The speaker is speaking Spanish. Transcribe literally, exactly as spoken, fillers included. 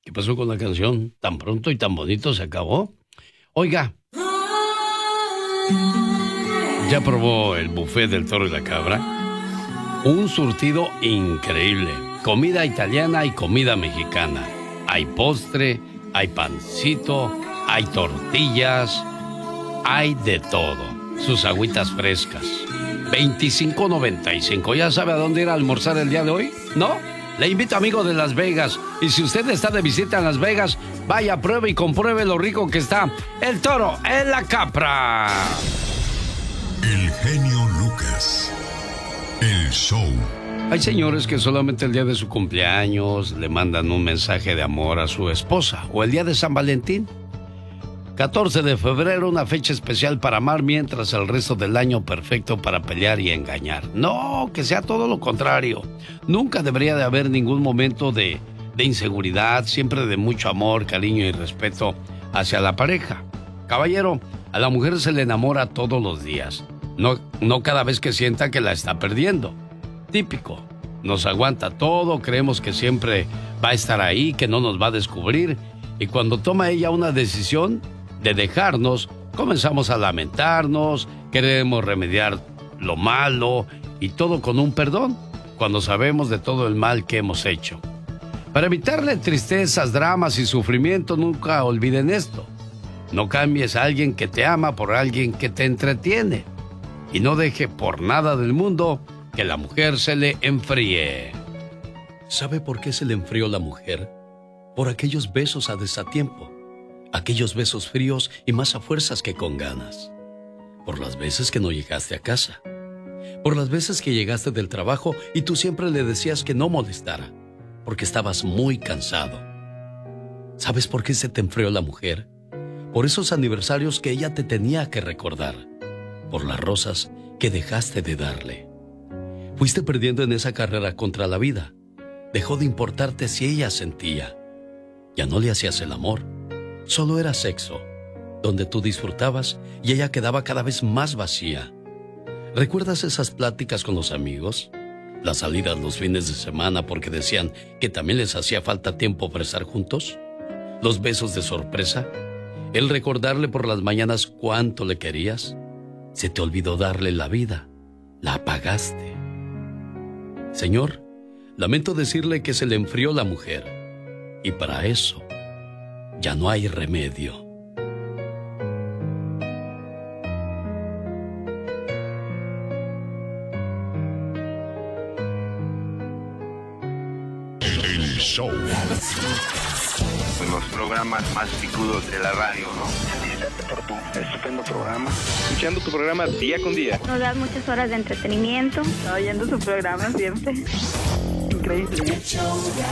¿Qué pasó con la canción? ¿Tan pronto y tan bonito se acabó? Oiga, ¿ya probó el buffet del Toro y la Cabra? Un surtido increíble. Comida italiana y comida mexicana. Hay postre, hay pancito, hay tortillas, hay de todo. Sus agüitas frescas. veinticinco noventa y cinco. ¿Ya sabe a dónde ir a almorzar el día de hoy? ¿No? Le invito, amigo de Las Vegas. Y si usted está de visita en Las Vegas, vaya, pruebe y compruebe lo rico que está el Toro en la Capra. El genio Lucas. El show. Hay señores que solamente el día de su cumpleaños le mandan un mensaje de amor a su esposa. O el día de San Valentín. catorce de febrero, una fecha especial para amar, mientras el resto del año perfecto para pelear y engañar. No, que sea todo lo contrario. Nunca debería de haber ningún momento de, de inseguridad, siempre de mucho amor, cariño y respeto hacia la pareja. Caballero, a la mujer se le enamora todos los días, no, no cada vez que sienta que la está perdiendo. Típico, nos aguanta todo, creemos que siempre va a estar ahí, que no nos va a descubrir, y cuando toma ella una decisión de dejarnos, comenzamos a lamentarnos, queremos remediar lo malo y todo con un perdón, cuando sabemos de todo el mal que hemos hecho. Para evitarle tristezas, dramas y sufrimiento, nunca olviden esto. No cambies a alguien que te ama por alguien que te entretiene. Y no deje por nada del mundo que la mujer se le enfríe. ¿Sabe por qué se le enfrió la mujer? Por aquellos besos a desatiempo. Aquellos besos fríos y más a fuerzas que con ganas. Por las veces que no llegaste a casa. Por las veces que llegaste del trabajo y tú siempre le decías que no molestara, porque estabas muy cansado. ¿Sabes por qué se te enfrió la mujer? Por esos aniversarios que ella te tenía que recordar. Por las rosas que dejaste de darle. Fuiste perdiendo en esa carrera contra la vida. Dejó de importarte si ella sentía. Ya no le hacías el amor. Solo era sexo, donde tú disfrutabas y ella quedaba cada vez más vacía. ¿Recuerdas esas pláticas con los amigos? Las salidas los fines de semana porque decían que también les hacía falta tiempo para estar juntos. Los besos de sorpresa. El recordarle por las mañanas cuánto le querías. Se te olvidó darle la vida. La apagaste. Señor, lamento decirle que se le enfrió la mujer. Y para eso ya no hay remedio. El show. Los programas más picudos de la radio, ¿no? Felicitarte por tu estupendo programa. Escuchando tu programa día con día. Nos das muchas horas de entretenimiento. Oyendo su programa siempre. Increíble.